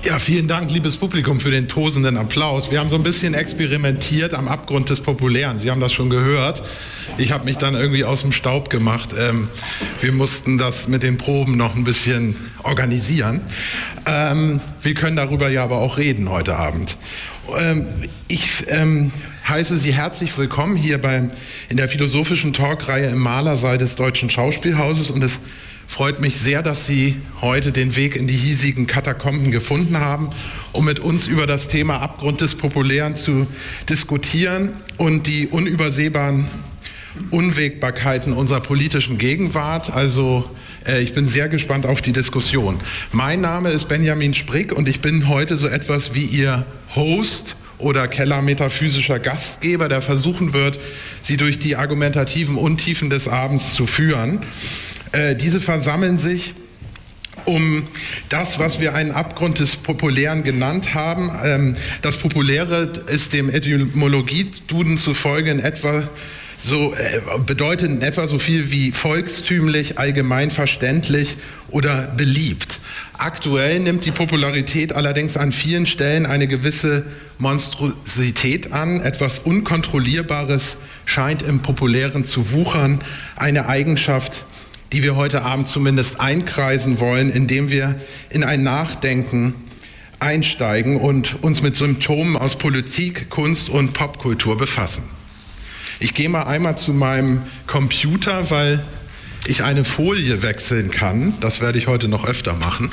Ja, vielen Dank, liebes Publikum, für den tosenden Applaus. Wir haben so ein bisschen experimentiert am Abgrund des Populären. Sie haben das schon gehört. Ich habe mich dann irgendwie aus dem Staub gemacht. Wir mussten das mit den Proben noch ein bisschen organisieren. Wir können darüber ja aber auch reden heute Abend. Ich heiße Sie herzlich willkommen hier in der philosophischen Talkreihe im Malersaal des Deutschen Schauspielhauses, und es freut mich sehr, dass Sie heute den Weg in die hiesigen Katakomben gefunden haben, um mit uns über das Thema Abgrund des Populären zu diskutieren und die unübersehbaren Unwägbarkeiten unserer politischen Gegenwart. Also ich bin sehr gespannt auf die Diskussion. Mein Name ist Benjamin Sprick und ich bin heute so etwas wie Ihr Host oder kellermetaphysischer Gastgeber, der versuchen wird, Sie durch die argumentativen Untiefen des Abends zu führen. Diese versammeln sich um das, was wir einen Abgrund des Populären genannt haben. Das Populäre ist dem Etymologie-Duden zufolge bedeutet in etwa so viel wie volkstümlich, allgemein verständlich oder beliebt. Aktuell nimmt die Popularität allerdings an vielen Stellen eine gewisse Monstrosität an. Etwas Unkontrollierbares scheint im Populären zu wuchern, eine Eigenschaft, die wir heute Abend zumindest einkreisen wollen, indem wir in ein Nachdenken einsteigen und uns mit Symptomen aus Politik, Kunst und Popkultur befassen. Ich gehe mal einmal zu meinem Computer, weil ich eine Folie wechseln kann. Das werde ich heute noch öfter machen.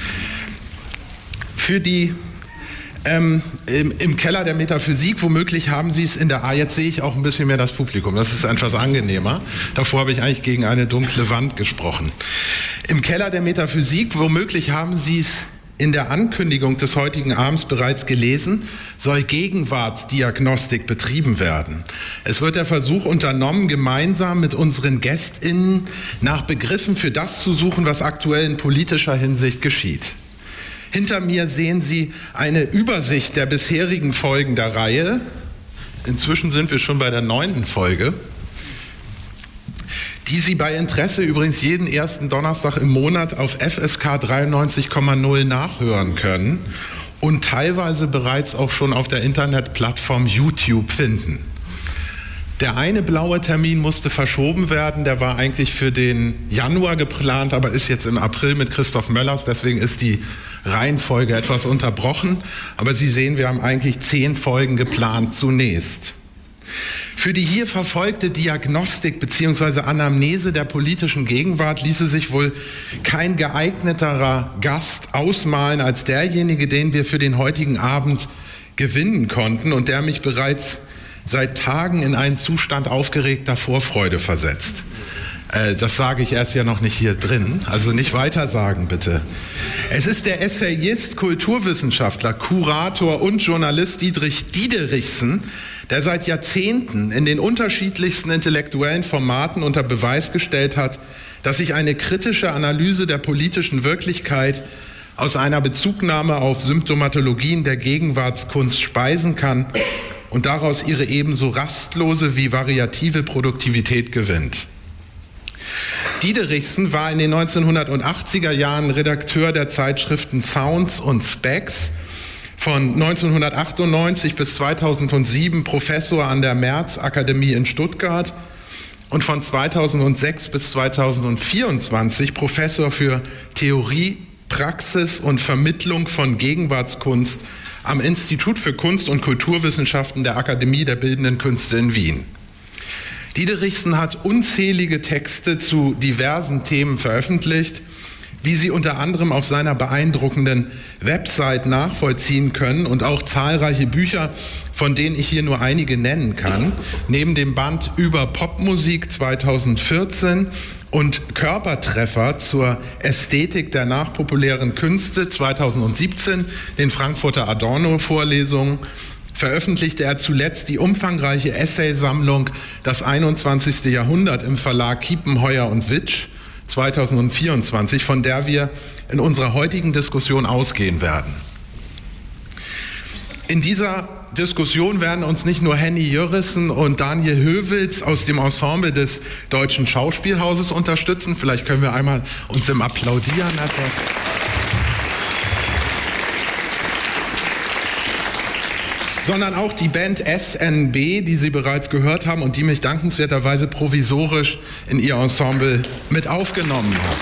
Im Keller der Metaphysik, womöglich haben Sie es in der jetzt sehe ich auch ein bisschen mehr das Publikum, das ist etwas angenehmer. Davor habe ich eigentlich gegen eine dunkle Wand gesprochen. Im Keller der Metaphysik, womöglich haben Sie es in der Ankündigung des heutigen Abends bereits gelesen, soll Gegenwartsdiagnostik betrieben werden. Es wird der Versuch unternommen, gemeinsam mit unseren GästInnen nach Begriffen für das zu suchen, was aktuell in politischer Hinsicht geschieht. Hinter mir sehen Sie eine Übersicht der bisherigen Folgen der Reihe. Inzwischen sind wir schon bei der 9. Folge, die Sie bei Interesse übrigens jeden ersten Donnerstag im Monat auf FSK 93,0 nachhören können und teilweise bereits auch schon auf der Internetplattform YouTube finden. Der eine blaue Termin musste verschoben werden, der war eigentlich für den Januar geplant, aber ist jetzt im April mit Christoph Möllers, deswegen ist die Reihenfolge etwas unterbrochen. Aber Sie sehen, wir haben eigentlich 10 Folgen geplant zunächst. Für die hier verfolgte Diagnostik bzw. Anamnese der politischen Gegenwart ließe sich wohl kein geeigneterer Gast ausmalen als derjenige, den wir für den heutigen Abend gewinnen konnten und der mich bereits seit Tagen in einen Zustand aufgeregter Vorfreude versetzt. Das sage ich erst ja noch nicht hier drin, also nicht weiter sagen bitte. Es ist der Essayist, Kulturwissenschaftler, Kurator und Journalist Dietrich Diederichsen, der seit Jahrzehnten in den unterschiedlichsten intellektuellen Formaten unter Beweis gestellt hat, dass sich eine kritische Analyse der politischen Wirklichkeit aus einer Bezugnahme auf Symptomatologien der Gegenwartskunst speisen kann und daraus ihre ebenso rastlose wie variative Produktivität gewinnt. Diederichsen war in den 1980er Jahren Redakteur der Zeitschriften Sounds und Specs, von 1998 bis 2007 Professor an der Merz-Akademie in Stuttgart und von 2006 bis 2024 Professor für Theorie, Praxis und Vermittlung von Gegenwartskunst am Institut für Kunst- und Kulturwissenschaften der Akademie der Bildenden Künste in Wien. Diederichsen hat unzählige Texte zu diversen Themen veröffentlicht, wie Sie unter anderem auf seiner beeindruckenden Website nachvollziehen können, und auch zahlreiche Bücher, von denen ich hier nur einige nennen kann. Neben dem Band über Popmusik 2014 und Körpertreffer zur Ästhetik der nachpopulären Künste 2017, den Frankfurter Adorno-Vorlesungen, veröffentlichte er zuletzt die umfangreiche Essaysammlung Das 21. Jahrhundert im Verlag Kiepenheuer und Witsch 2024, von der wir in unserer heutigen Diskussion ausgehen werden. In dieser Diskussion werden uns nicht nur Henny Jörissen und Daniel Höwels aus dem Ensemble des Deutschen Schauspielhauses unterstützen. Vielleicht können wir einmal uns im Applaudieren etwas. sondern auch die Band SNB, die Sie bereits gehört haben und die mich dankenswerterweise provisorisch in ihr Ensemble mit aufgenommen hat.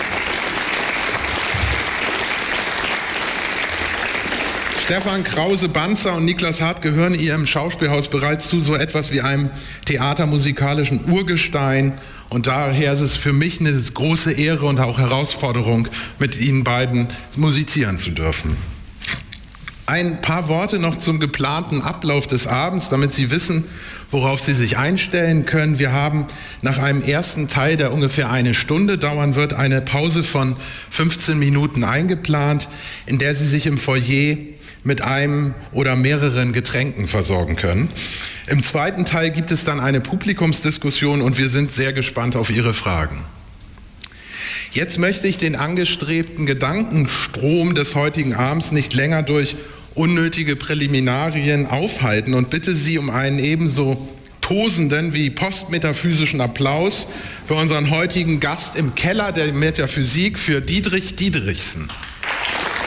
Stefan Krause-Banzer und Niklas Hart gehören hier im Schauspielhaus bereits zu so etwas wie einem theatermusikalischen Urgestein. Und daher ist es für mich eine große Ehre und auch Herausforderung, mit Ihnen beiden musizieren zu dürfen. Ein paar Worte noch zum geplanten Ablauf des Abends, damit Sie wissen, worauf Sie sich einstellen können. Wir haben nach einem ersten Teil, der ungefähr eine Stunde dauern wird, eine Pause von 15 Minuten eingeplant, in der Sie sich im Foyer mit einem oder mehreren Getränken versorgen können. Im zweiten Teil gibt es dann eine Publikumsdiskussion und wir sind sehr gespannt auf Ihre Fragen. Jetzt möchte ich den angestrebten Gedankenstrom des heutigen Abends nicht länger durch unnötige Präliminarien aufhalten und bitte Sie um einen ebenso tosenden wie postmetaphysischen Applaus für unseren heutigen Gast im Keller der Metaphysik, für Dietrich Diederichsen.